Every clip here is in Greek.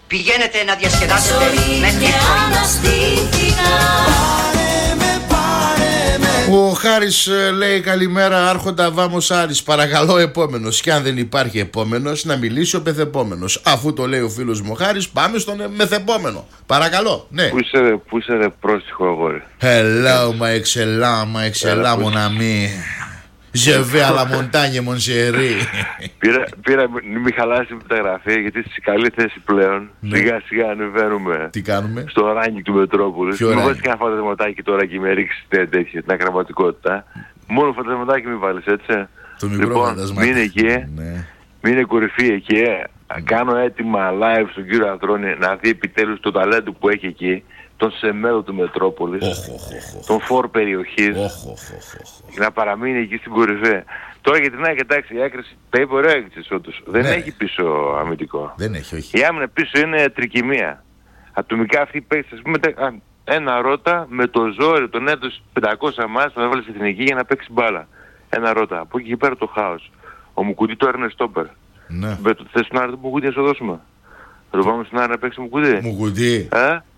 Πηγαίνετε να διασκεδάσετε μέχρι το Ο Χάρης λέει καλημέρα άρχοντα Βάμος Άρης. Παρακαλώ επόμενος. Και αν δεν υπάρχει επόμενος να μιλήσει ο μεθεπόμενος. Αφού το λέει ο φίλος μου ο Χάρης, πάμε στον μεθεπόμενο. Παρακαλώ, ναι. Πού είσαι ρε πρόστιχο αγόρι. Hello my excellent mon ami. Je vais à la montagne mon chéri. Πήρα μη χαλάσει η μεταγραφή γιατί είσαι σε καλή θέση πλέον. Σιγά σιγά ανεβαίνουμε. Τι κάνουμε? Στο ράνκινγκ του Μετρόπολης. Ποιο μην ράνκινγκ? βάζεις κανένα φαντασματάκι τώρα και με ρίξεις τέτοια την ακραματικότητα. Μόνο φαντασματάκι μην βάλεις, έτσι. Το μικρό λοιπόν, φαντασμάκι. μείνε εκεί. Ναι. Μείνε κορυφή εκεί. Κάνω έτοιμα live στον κύριο Ανδρώνη να δει επιτέλους το ταλέντο που έχει εκεί. Τον Σεμέδο του Μετρόπολης, τον Φορ περιοχής, να παραμείνει εκεί στην κορυφή. Τώρα για την ΑΕΚ, εντάξει, η άκρηση τα είπε ωραία έτσι όντως. Δεν έχει πίσω αμυντικό. Δεν έχει, όχι. Η άμυνα πίσω είναι τρικυμία. Ατομικά αυτοί οι παίκτες, ας πούμε, ένα Ρότα με το ζόρι τον έδωσε 500 μάτς, τον έβαλε στην εθνική για να παίξει μπάλα. Ένα Ρότα. Από εκεί πέρα το χάος. Ο Μουκουτί τώρα είναι στόπερ. Ναι. Θες τον Άρα του Μουκουτί να σου δώσουμε? Θα το πάμε στην Άρα να παίξει Μουκουτί. Μουκουτί.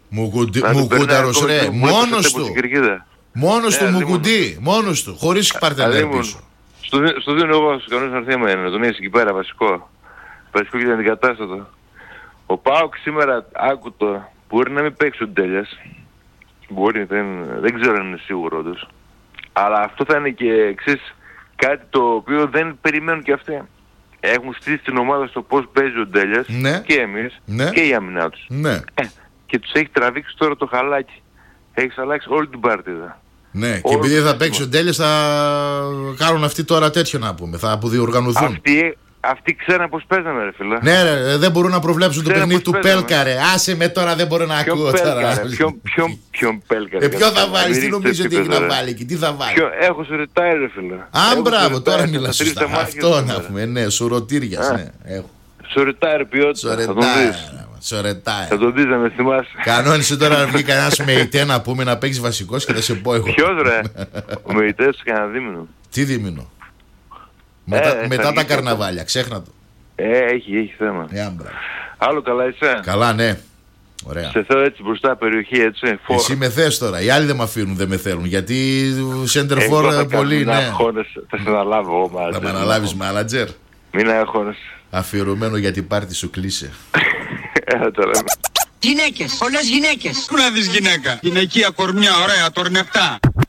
Μουκούταρος ρε, μόνος του. Μόνος του Μουκουτί, μόνος του, χωρίς παρτενέρ πίσω. Στο δίνω εγώ στους κανόνες αρθήμα είναι, τον έχεις εκεί πέρα βασικό. Βασικό και την αντικατάστατο. Ο ΠΑΟΚ σήμερα, άκου το, μπορεί να μην παίξει ο Ντέλιας. Μπορεί, δεν ξέρω αν είναι σίγουρο όντως. Αλλά αυτό θα είναι και εξής κάτι το οποίο δεν περιμένουν και αυτοί. Έχουν στήσει την ομάδα στο πώς παίζει ο Ντέλιας, ναι, και εμείς, ναι, και η άμυνά τους. Ναι. Και τους έχει τραβήξει τώρα το χαλάκι. Έχεις αλλάξει όλη την παρτίδα. Ναι, και επειδή θα παίξει ο Ντέλιας θα κάνουν αυτοί τώρα τέτοιο να πούμε, θα αποδιοργανωθούν. Αυτοί ξέραν πως παίζανε ρε φίλε. Ναι ρε, δεν μπορούν να προβλέψουν το παιχνίδι του Πέλκα ρε. Άσε με τώρα, δεν μπορώ να ακούω τώρα. Ποιον Πέλκα? Ποιο θα βάλεις, τι νομίζω ότι έχει να βάλει εκεί, τι θα βάλει? Έχω σουρετάρι ρε φίλε. Α, μπράβο, τώρα μιλάς σωστά. Αυτό να πούμε, ναι, σουρωτήριας, ναι. Σουρετάρι ποιότητα, θα τον δεις. Σωρετάει. Θα τον δεις να με θυμάσαι. Κανόνισε τώρα να βγει κανένας ΜΕΙΤΕ να πούμε να παίξεις βασικός και θα σε πω εγώ. Ποιος ρε? Ο ΜΕΙΤΕ σου κανένα δίμηνο. Τι δίμηνο? Μετά τα καρναβάλια, ξέχνα το. Έχει θέμα. Άλλο καλά είσαι? Καλά, ναι. Ωραία. Σε θέλω έτσι μπροστά περιοχή, έτσι. Εσύ με θες τώρα. Οι άλλοι δεν με αφήνουν, δεν με θέλουν. Γιατί center for πολύ, ναι. Θα σε αναλάβω εγώ μάλατζερ. Θα με αναλάβεις μάλατζερ. Μην αγχώνεσαι. Αφιερωμένο για την πάρτι σου κλείσε. Γυναίκες, πολλές γυναίκες. Πού να δεις γυναίκα? Γυναικεία κορμιά, ωραία, τορνευτά.